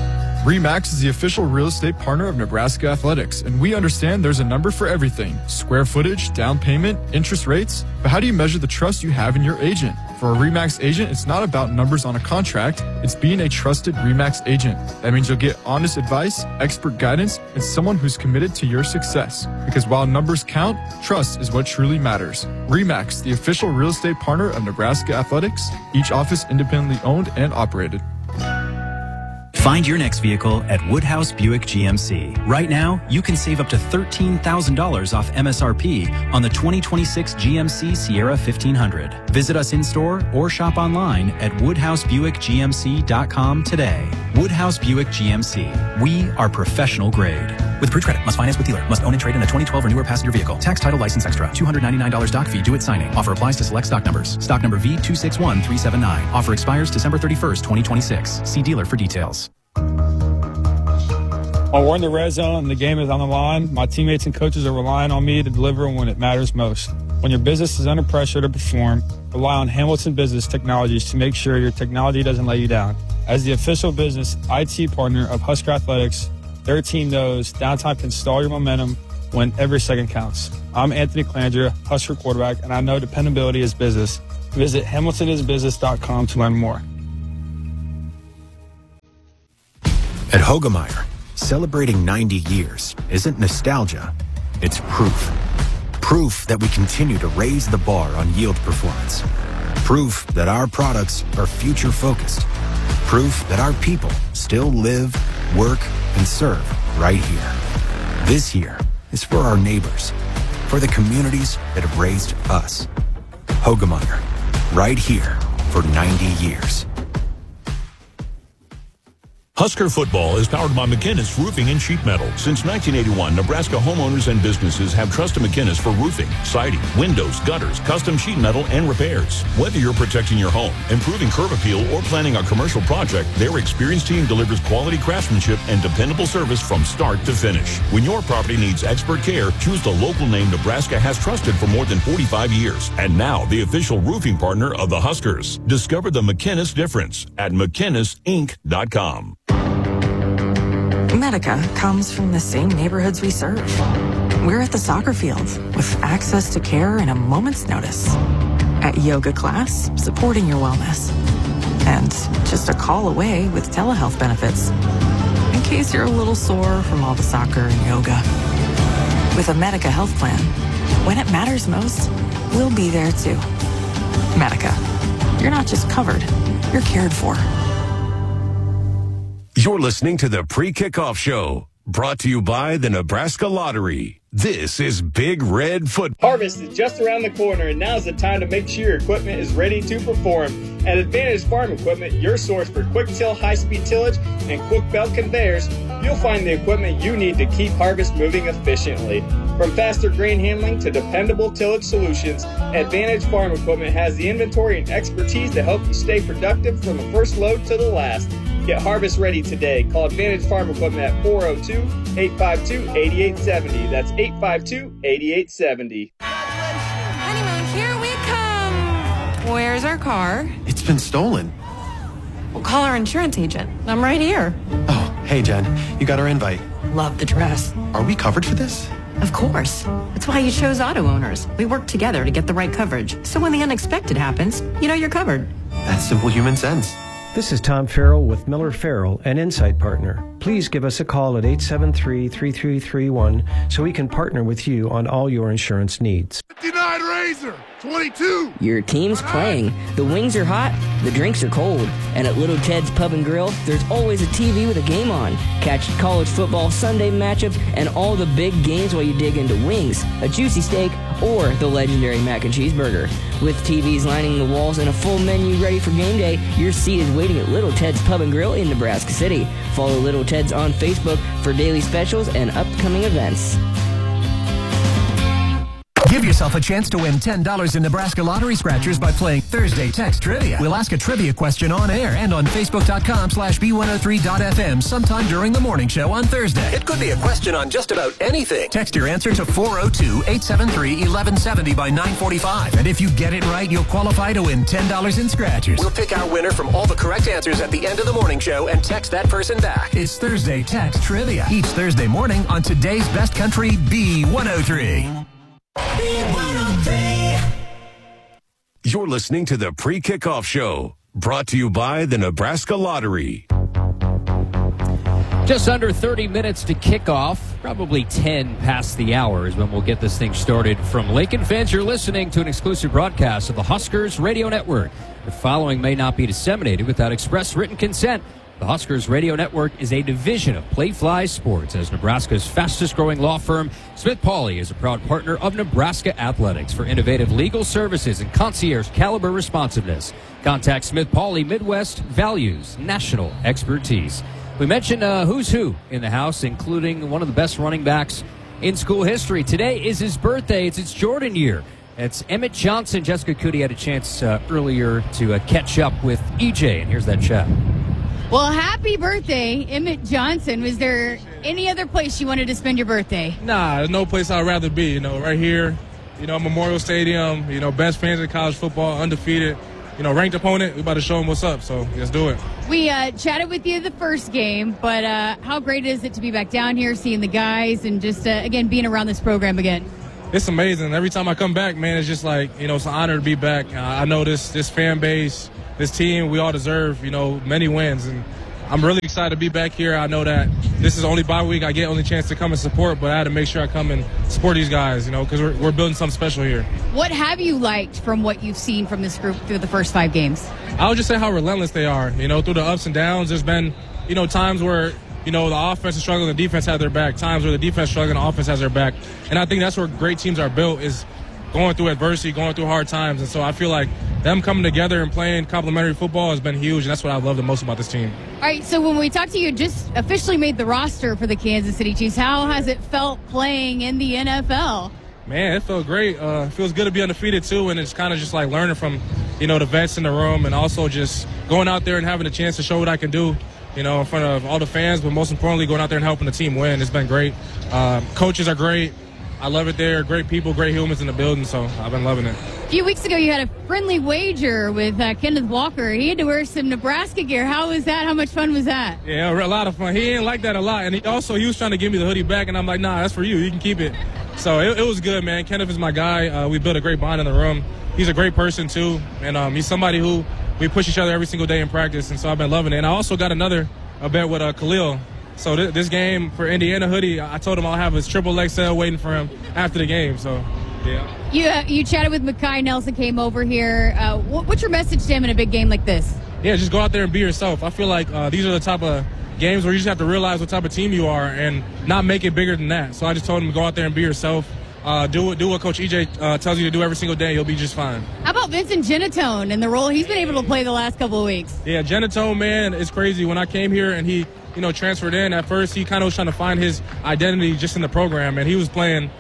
RE/MAX is the official real estate partner of Nebraska Athletics, and we understand there's a number for everything. Square footage, down payment, interest rates. But how do you measure the trust you have in your agent? For a RE/MAX agent, it's not about numbers on a contract. It's being a trusted RE/MAX agent. That means you'll get honest advice, expert guidance, and someone who's committed to your success. Because while numbers count, trust is what truly matters. RE/MAX, the official real estate partner of Nebraska Athletics, each office independently owned and operated. Find your next vehicle at Woodhouse Buick GMC. Right now, you can save up to $13,000 off MSRP on the 2026 GMC Sierra 1500. Visit us in-store or shop online at WoodhouseBuickGMC.com today. Woodhouse Buick GMC. We are professional grade. With approved credit. Must finance with dealer. Must own and trade in a 2012 or newer passenger vehicle. Tax, title, license extra. $299 doc fee due at signing. Offer applies to select stock numbers. Stock number V261379. Offer expires December 31st, 2026. See dealer for details. While we're in the red zone and the game is on the line, my teammates and coaches are relying on me to deliver when it matters most. When your business is under pressure to perform, rely on Hamilton Business Technologies to make sure your technology doesn't let you down. As the official business IT partner of Husker Athletics, their team knows downtime can stall your momentum when every second counts. I'm Anthony Clandria, Husker quarterback, and I know dependability is business. Visit hamiltonisbusiness.com to learn more. At Hogemeyer, celebrating 90 years isn't nostalgia, it's proof. Proof that we continue to raise the bar on yield performance. Proof that our products are future-focused. Proof that our people still live, work, and serve right here. This year is for our neighbors, for the communities that have raised us. Hogemeyer, right here for 90 years. Husker football is powered by McInnis Roofing and Sheet Metal. Since 1981, Nebraska homeowners and businesses have trusted McInnis for roofing, siding, windows, gutters, custom sheet metal, and repairs. Whether you're protecting your home, improving curb appeal, or planning a commercial project, their experienced team delivers quality craftsmanship and dependable service from start to finish. When your property needs expert care, choose the local name Nebraska has trusted for more than 45 years. And now, the official roofing partner of the Huskers. Discover the McInnis difference at McInnisInc.com. Medica comes from the same neighborhoods we serve. We're at the soccer field with access to care in a moment's notice. At yoga class, supporting your wellness. And just a call away with telehealth benefits. In case you're a little sore from all the soccer and yoga. With a Medica health plan, when it matters most, we'll be there too. Medica. You're not just covered, you're cared for. You're listening to the Pre-Kickoff Show, brought to you by the Nebraska Lottery. This is Big Red Football. Harvest is just around the corner, and now's the time to make sure your equipment is ready to perform. At Advantage Farm Equipment, your source for quick till, high-speed tillage, and quick belt conveyors, you'll find the equipment you need to keep harvest moving efficiently. From faster grain handling to dependable tillage solutions, Advantage Farm Equipment has the inventory and expertise to help you stay productive from the first load to the last. Get harvest ready today. Call Advantage Farm Equipment at 402-852-8870. That's 852-8870. Honeymoon, here we come. Where's our car? It's been stolen. We'll call our insurance agent. I'm right here. Oh, hey, Jen. You got our invite. Love the dress. Are we covered for this? Of course. That's why you chose Auto Owners. We work together to get the right coverage. So when the unexpected happens, you know you're covered. That's simple human sense. This is Tom Farrell with Miller Farrell, an Insight partner. Please give us a call at 873-3331 so we can partner with you on all your insurance needs. 59 Razor, 22. Your team's playing. The wings are hot, the drinks are cold. And at Little Ted's Pub and Grill, there's always a TV with a game on. Catch college football Sunday matchups and all the big games while you dig into wings, a juicy steak, or the legendary mac and cheese burger. With TVs lining the walls and a full menu ready for game day, your seat is waiting at Little Ted's Pub and Grill in Nebraska City. Follow Little Ted's on Facebook for daily specials and upcoming events. Give yourself a chance to win $10 in Nebraska Lottery Scratchers by playing Thursday Text Trivia. We'll ask a trivia question on air and on Facebook.com/B103.FM sometime during the morning show on Thursday. It could be a question on just about anything. Text your answer to 402-873-1170 by 9:45. And if you get it right, you'll qualify to win $10 in Scratchers. We'll pick our winner from all the correct answers at the end of the morning show and text that person back. It's Thursday Text Trivia. Each Thursday morning on today's Best Country B103. You're listening to the Pre-Kickoff Show, brought to you by the Nebraska Lottery. Just under 30 minutes to kick off. Probably 10 past the hour is when we'll get this thing started. From Lincoln fans, you're listening to an exclusive broadcast of the Huskers Radio Network. The following may not be disseminated without express written consent. The Huskers Radio Network is a division of Playfly Sports, as Nebraska's fastest-growing law firm, Smith Pauley, is a proud partner of Nebraska Athletics for innovative legal services and concierge-caliber responsiveness. Contact Smith Pauley Midwest Values National Expertise. We mentioned who's who in the house, including one of the best running backs in school history. Today is his birthday. It's Jordan year. It's Emmett Johnson. Jessica Cootie had a chance earlier to catch up with EJ, and here's that chat. Well, happy birthday, Emmett Johnson. Was there any other place you wanted to spend your birthday? Nah, there's no place I'd rather be. Right here, Memorial Stadium, best fans in college football, undefeated, ranked opponent. We about to show them what's up, so let's do it. We chatted with you the first game, but how great is it to be back down here, seeing the guys, and just, again, being around this program again? It's amazing. Every time I come back, man, it's just like, it's an honor to be back. I know this fan base, this team, we all deserve, many wins. And I'm really excited to be back here. I know that this is only bye week. I get only chance to come and support, but I had to make sure I come and support these guys, because we're building something special here. What have you liked from what you've seen from this group through the first 5 games? I would just say how relentless they are. Through the ups and downs, there's been, times where the offense is struggling, the defense has their back. Times where the defense is struggling, the offense has their back. And I think that's where great teams are built, is going through adversity, going through hard times. And so I feel like them coming together and playing complementary football has been huge, and that's what I love the most about this team. All right, so when we talked to you, just officially made the roster for the Kansas City Chiefs. How has it felt playing in the NFL? Man, it felt great. It feels good to be undefeated, too, and it's kind of just like learning from, the vets in the room, and also just going out there and having a chance to show what I can do, in front of all the fans, but most importantly, going out there and helping the team win. It's been great. Coaches are great. I love it there. Great people, great humans in the building, so I've been loving it. A few weeks ago, you had a friendly wager with Kenneth Walker. He had to wear some Nebraska gear. How was that? How much fun was that? Yeah, a lot of fun. He didn't like that a lot, and he was trying to give me the hoodie back, and I'm like, nah, that's for you. You can keep it. So it was good, man. Kenneth is my guy. We built a great bond in the room. He's a great person, too, and he's somebody who we push each other every single day in practice, and so I've been loving it. And I also got another bet with Khalil. So this game for Indiana hoodie, I told him I'll have his triple XL waiting for him after the game. So, yeah. You chatted with Mekhi Nelson, came over here. What's your message to him in a big game like this? Yeah, just go out there and be yourself. I feel like these are the type of games where you just have to realize what type of team you are and not make it bigger than that. So I just told him to go out there and be yourself. Do what Coach EJ tells you to do every single day. You'll be just fine. How about Vincent Genatone and the role he's been able to play the last couple of weeks? Yeah, Genatone, man, it's crazy. When I came here and he transferred in, at first he kind of was trying to find his identity just in the program, and he was playing,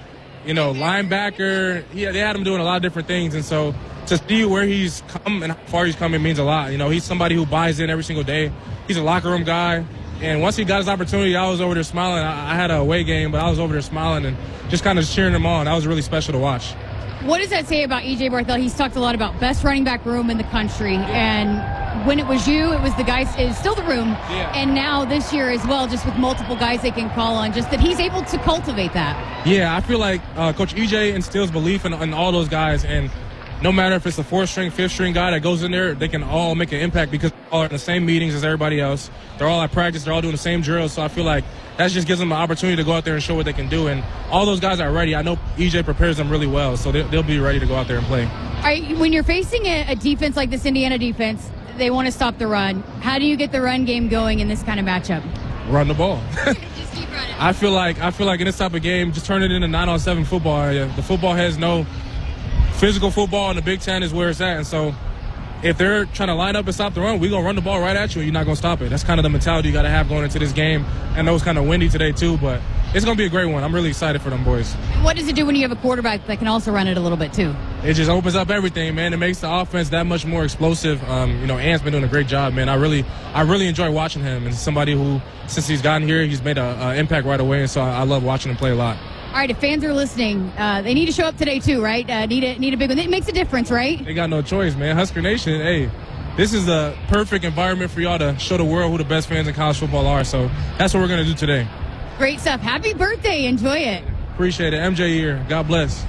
linebacker. They had him doing a lot of different things, and so to see where he's come and how far he's coming means a lot. He's somebody who buys in every single day. He's a locker room guy, and once he got his opportunity, I was over there smiling. I had a away game, but I was over there smiling and just kind of cheering him on. That was really special to watch. What does that say about E.J. Barthel? He's talked a lot about best running back room in the country, and when it was you, it was the guys, it was still the room, and now this year as well, just with multiple guys they can call on, just that he's able to cultivate that. Yeah, I feel like Coach E.J. instills belief in all those guys, and no matter if it's a 4th-string, 5th-string guy that goes in there, they can all make an impact because they're all in the same meetings as everybody else. They're all at practice. They're all doing the same drills. So I feel like that just gives them an opportunity to go out there and show what they can do. And all those guys are ready. I know EJ prepares them really well, so they'll be ready to go out there and play. All right, when you're facing a defense like this Indiana defense, they want to stop the run. How do you get the run game going in this kind of matchup? Run the ball. Just keep running. I feel like in this type of game, just turn it into 9-on-7 football. The football has no physical football, and the Big Ten is where it's at. And so if they're trying to line up and stop the run, we're going to run the ball right at you, and you're not going to stop it. That's kind of the mentality you got to have going into this game. I know it's kind of windy today, too, but it's going to be a great one. I'm really excited for them boys. What does it do when you have a quarterback that can also run it a little bit, too? It just opens up everything, man. It makes the offense that much more explosive. Ant's been doing a great job, man. I really enjoy watching him, and somebody who, since he's gotten here, he's made an impact right away, and so I love watching him play a lot. All right, if fans are listening, they need to show up today too, right? Need a big one. It makes a difference, right? They got no choice, man. Husker Nation, hey, this is the perfect environment for y'all to show the world who the best fans in college football are. So that's what we're going to do today. Great stuff. Happy birthday. Enjoy it. Appreciate it. MJ year. God bless.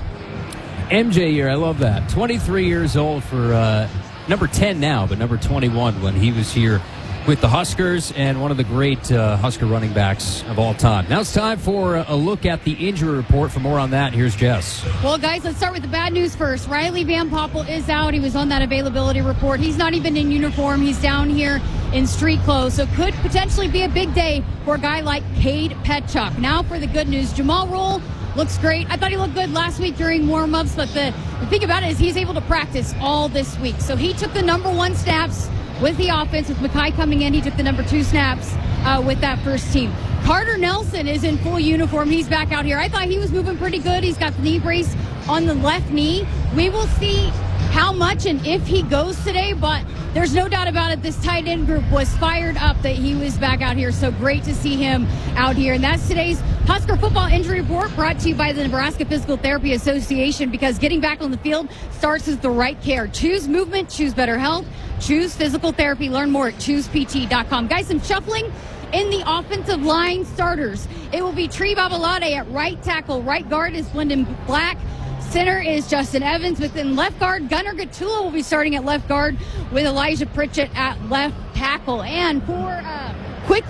MJ year. I love that. 23 years old for number 10 now, but number 21 when he was here with the Huskers, and one of the great Husker running backs of all time. Now it's time for a look at the injury report. For more on that, here's Jess. Well, guys, let's start with the bad news first. Riley Van Poppel is out. He was on that availability report. He's not even in uniform. He's down here in street clothes, so could potentially be a big day for a guy like Cade Petchuk. Now for the good news. Jamal Roll looks great. I thought he looked good last week during warm-ups, but the thing about it is he's able to practice all this week. So he took the number 1 snaps with the offense. With Makai coming in, he took the number 2 snaps with that first team. Carter Nelson is in full uniform. He's back out here. I thought he was moving pretty good. He's got the knee brace on the left knee. We will see how much and if he goes today, but there's no doubt about it. This tight end group was fired up that he was back out here. So great to see him out here. And that's today's Husker Football Injury Report, brought to you by the Nebraska Physical Therapy Association, because getting back on the field starts with the right care. Choose movement, choose better health, choose physical therapy. Learn more at choosept.com. Guys, some shuffling in the offensive line starters. It will be Tree Babalade at right tackle. Right guard is Blendon Black. Center is Justin Evans. Within left guard, Gunnar Gatula will be starting at left guard with Elijah Pritchett at left tackle. And for